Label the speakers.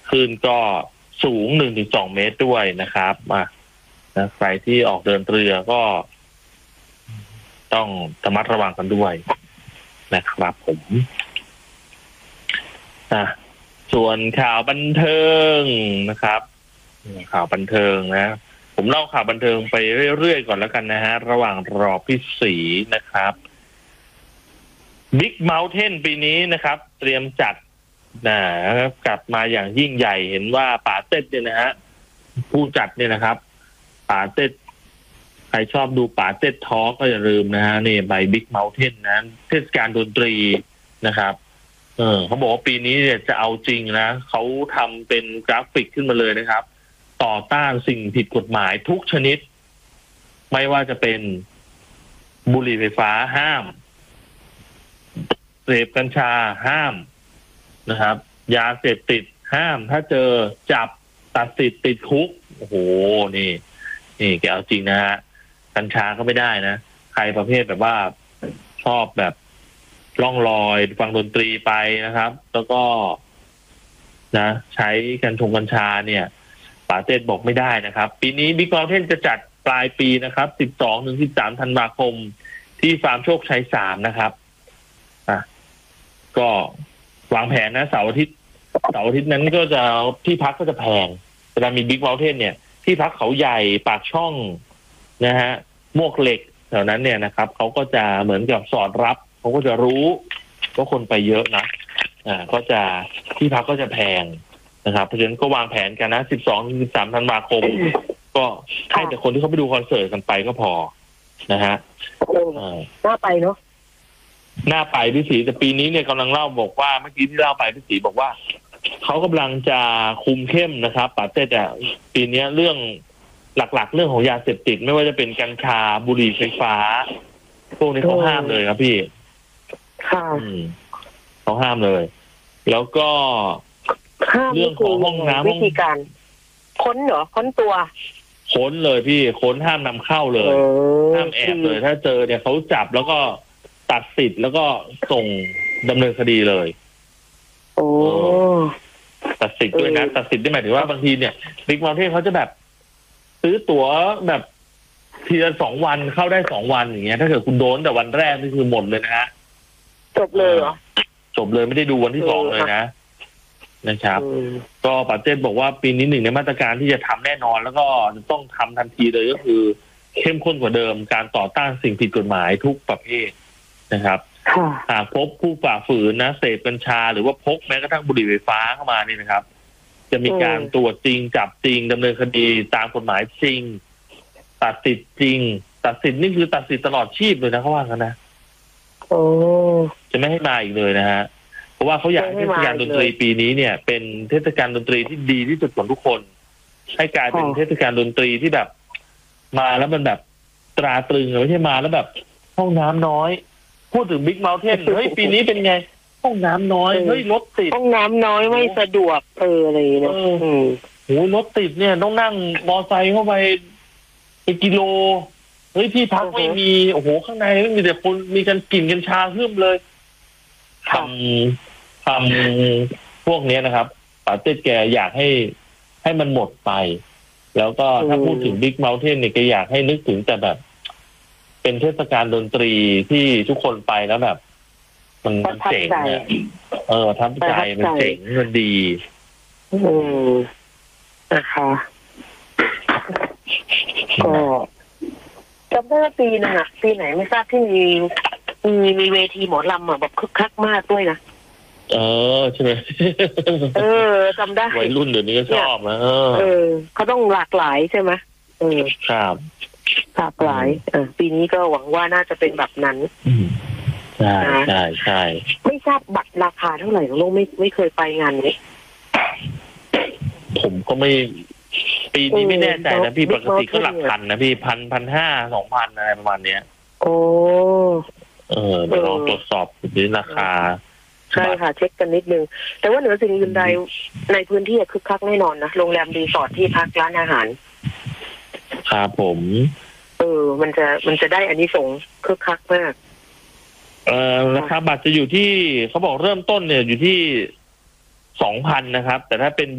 Speaker 1: คลื่นก็สูง 1-2 เมตรด้วยนะครับใครที่ออกเดินเรือก็ต้องระมัดระวังกันด้วยนะครับผมส่วนข่าวบันเทิงนะครับข่าวบันเทิงนะผมเล่าข่าวบันเทิงไปเรื่อยๆก่อนแล้วกันนะฮะระหว่างรอพี่ศรีนะครับบิ๊กเมาน์เทนปีนี้นะครับเตรียมจัดกลับมาอย่างยิ่งใหญ่เห็นว่าป๋าเต็ดเนี่ยนะฮะผู้จัดเนี่ยนะครับป๋าเต็ดใครชอบดูป๋าเต็ดทอล์กก็อย่าลืมนะฮะนี่ใบบิ๊กเมาน์เทนนะเทศกาลดนตรีนะครับเขาบอกว่าปีนี้เนี่ยจะเอาจริงนะเขาทำเป็นกราฟิกขึ้นมาเลยนะครับต่อต้านสิ่งผิดกฎหมายทุกชนิดไม่ว่าจะเป็นบุหรี่ไฟฟ้าห้ามเสพกัญชาห้ามนะครับยาเสพติดห้ามถ้าเจอจับตัดสิทธิ์ติดคุกโอ้โหนี่แกเอาจริงนะฮะกัญชาก็ไม่ได้นะใครประเภทแบบว่าชอบแบบล่องลอยฟังดนตรีไปนะครับแล้วก็นะใช้กัญชาเนี่ยป๋าเต้นบอกไม่ได้นะครับปีนี้บิ๊กเมาน์เทนจะจัดปลายปีนะครับ12-13 ธันวาคมที่ฟาร์มโชคชัย 3นะครับก็วางแผนนะเสาร์อาทิตย์นั้นก็จะที่พักก็จะแพงเวลามีบิ๊กเมาน์เทนเนี่ยที่พักเขาใหญ่ปากช่องนะฮะมวกเหล็กแถวนั้นเนี่ยนะครับเขาก็จะเหมือนกับสอดรับเขาก็จะรู้ว่าคนไปเยอะนะก็จะที่พักก็จะแพงนะครับเพราะฉะนั้นก็วางแผนกันนะ12-13 ธันวาคมก็ให้แต่คนที่เขาไปดูคอนเสิร์ตกันไปก็พอนะฮะ
Speaker 2: น่าไปเนาะ
Speaker 1: น่าไปพี่ศรีแต่ปีนี้เนี่ยกำลังเล่าบอกว่าเมื่อกี้ที่เล่าไปพี่ศรีบอกว่าเขากำลังจะคุมเข้มนะครับป๋าเต้แต่ปีนี้เรื่องหลักๆเรื่องของยาเสพติดไม่ว่าจะเป็นกัญชาบุหรี่ไฟฟ้าพวกนี้เขาห้ามเลยครับพี่เขาห้ามเลยแล้วก็เรื่องของห้องน้ำวิ
Speaker 2: ธีการค้นเหรอค้นตัว
Speaker 1: ค้นเลยพี่ค้นห้ามนำเข้าเลยห้ามแอบเลยถ้าเจอเนี่ยเขาจับแล้วก็ตัดสิทธิ์แล้วก็ส่งดำเนินคดีเลยตัดสิทธิ์ด้วยนะตัดสิทธิ์ได้หมายถึงว่าบางทีเนี่ยบิ๊กเมาน์เทนเขาจะแบบซื้อตั๋วแบบทีละ2 วันเข้าได้2 วันอย่างเงี้ยถ้าเกิดคุณโดนแต่วันแรกนี่คือหมดเลยนะฮะ
Speaker 2: จบเลยเหรอ
Speaker 1: จบเลยไม่ได้ดูวันที่2เลยนะครับก็ป๋าเต้บอกว่าปีนี้หนึ่งในมาตรการที่จะทำแน่นอนแล้วก็จะต้องทำทันทีเลยก็คือเข้มข้นกว่าเดิมการต่อต้านสิ่งผิดกฎหมายทุกประเภทนะครับหากพบผู้ฝ่าฝืนนะเสพกัญชาหรือว่าพกแม้กระทั่งบุหรี่ไฟฟ้าเข้ามานี่นะครับจะมีการตรวจจริงจับจริงดำเนินคดีตามกฎหมายจริงตัดสิทธิ์จริงตัดสิทธิ์นี่คือตัดสิทธิ์ตลอดชีพเลยนะเขาว่ากันนะจะไม่ให้มาอีกเลยนะฮะเพราะว่าเขาอยากให้เทศกาลดนตรีปีนี้เนี่ยเป็นเทศกาลดนตรีที่ดีที่สุดของทุกคนให้กลายเป็นเทศกาลดนตรีที่แบบมาแล้วมันแบบตราตรึงไม่ใช่มาแล้วแบบห้องน้ำน้อยพูดถึงบิ๊กเมาน์เทนเฮ้ยปีนี้เป็นไงห้องน้ำน้อยเฮ้ยรถติด
Speaker 2: ห้องน้ำน้อยไม่สะดวกอะไรนะ
Speaker 1: โหรถติดเนี่ยต้องนั่งมอไซค์เข้าไปกิโลเฮ้ยที่พักไม่มีโอ้โหข้างในไม่มีแต่คนมีกันกลิ่นกัญชาหึ่มเลยทำพวกนี้นะครับป๋าเต้แกอยากให้มันหมดไปแล้วก็ถ้าพูดถึงบิ๊กเมาน์เทนเนี่ยแกอยากให้นึกถึงแต่แบบเป็นเทศกาลดนตรีที่ทุกคนไปแล้วแบบมันเจ๋งเนี่ยทับใจมันเจ๋งมันดี
Speaker 2: นะคะก็จำได้ว่าปีนึงอ่ะปีไหนไม่ทราบที่มีเวทีหมอลำอ่ะแบบคึกคักมากด้วยนะ
Speaker 1: ใช่ไหม
Speaker 2: จำได้
Speaker 1: วัยรุ่นเดี๋ยวนี้ก็ชอบนะ
Speaker 2: เขาต้องหลากหลายใช่ไหม
Speaker 1: ครับ
Speaker 2: หลากหลายปีนี้ก็หวังว่าน่าจะเป็นแบบนั้น
Speaker 1: ใช่ใช่
Speaker 2: ไม่ทราบบัตรราคาเท่าไหร่ลูกไม่เคยไปงานนี้
Speaker 1: ผมก็ไม่ปีนี้ไม่แน่ใจนะพี่ปกติก็หลักพันนะพี่1,500 2,000อะไรประมาณเนี้ยเดี๋ยวลองตรวจสอบดูราคา
Speaker 2: ใช่ค่ะเช็คกันนิดนึงแต่ว่าเหนือสิ่งอื่นใดในพื้นที่คึกคักแน่นอนนะโรงแรมรีสอร์ทที่พักร้านอาหาร
Speaker 1: ครับผม
Speaker 2: มันจะได้อานิสงส์คึกคักมาก
Speaker 1: ราคาบัตรจะอยู่ที่เขาบอกเริ่มต้นเนี่ยอยู่ที่ 2,000 นะครับแต่ถ้าเป็น